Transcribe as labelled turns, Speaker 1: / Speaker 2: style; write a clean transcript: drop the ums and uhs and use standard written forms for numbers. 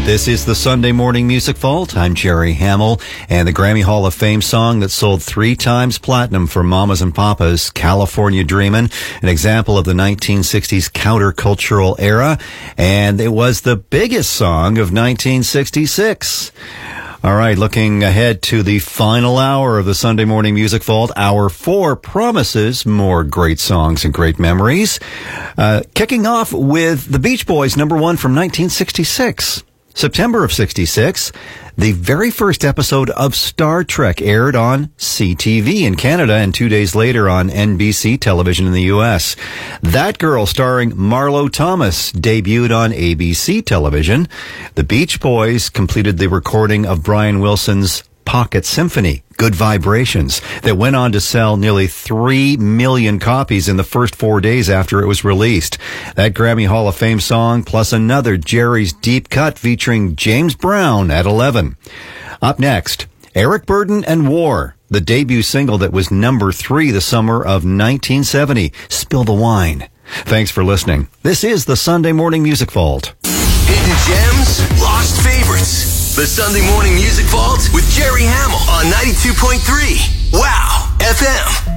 Speaker 1: This is the Sunday Morning Music Vault. I'm Jerry Hamill, and the Grammy Hall of Fame song that sold 3 times platinum for Mamas and Papas, California Dreamin', an example of the 1960s countercultural era, and it was the biggest song of 1966. All right, looking ahead to the final hour of the Sunday Morning Music Vault. Hour 4 promises more great songs and great memories. Kicking off with the Beach Boys, number 1 from 1966. September of 66, the very first episode of Star Trek aired on CTV in Canada and 2 days later on NBC television in the U.S. That Girl, starring Marlo Thomas, debuted on ABC television. The Beach Boys completed the recording of Brian Wilson's Pocket Symphony, Good Vibrations, that went on to sell nearly 3 million copies in the first 4 days after it was released. That Grammy Hall of Fame song, plus another Jerry's Deep Cut featuring James Brown at 11. Up next, Eric Burdon and War, the debut single that was number 3 the summer of 1970, Spill the Wine. Thanks for listening. This is the Sunday Morning Music Vault.
Speaker 2: Hidden gems, lost favorites. The Sunday Morning Music Vault with Jerry Hamill on 92.3 Wow FM.